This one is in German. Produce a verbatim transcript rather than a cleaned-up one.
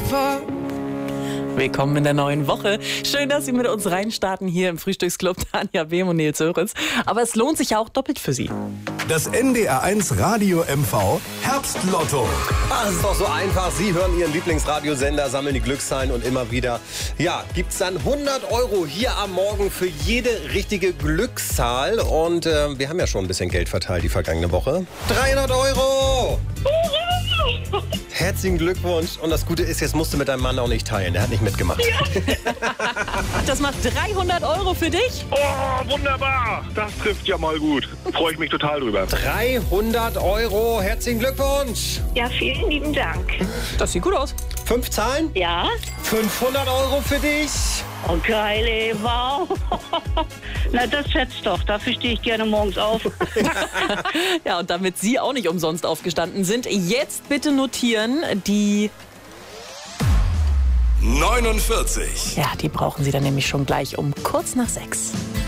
Willkommen in der neuen Woche. Schön, dass Sie mit uns reinstarten hier im Frühstücksclub. Tanja Behm und Nils Höritz. Aber es lohnt sich ja auch doppelt für Sie. Das N D R eins Radio M V Herbstlotto. Ach, es ist doch so einfach. Sie hören Ihren Lieblingsradiosender, sammeln die Glückszahlen und immer wieder, ja, gibt's dann hundert Euro hier am Morgen für jede richtige Glückszahl. Und äh, wir haben ja schon ein bisschen Geld verteilt die vergangene Woche. dreihundert Euro! Herzlichen Glückwunsch. Und das Gute ist, jetzt musst du mit deinem Mann auch nicht teilen. Der hat nicht mitgemacht. Ja. Das macht dreihundert Euro für dich. Oh, wunderbar. Das trifft ja mal gut. Freue ich mich total drüber. dreihundert Euro. Herzlichen Glückwunsch. Ja, vielen lieben Dank. Das sieht gut aus. Fünf Zahlen? Ja? fünfhundert Euro für dich. Oh, geil, ey, wow. Na, das schätzt doch. Dafür stehe ich gerne morgens auf. Ja, und damit Sie auch nicht umsonst aufgestanden sind, jetzt bitte notieren, die... neunundvierzig. Ja, die brauchen Sie dann nämlich schon gleich um kurz nach sechs.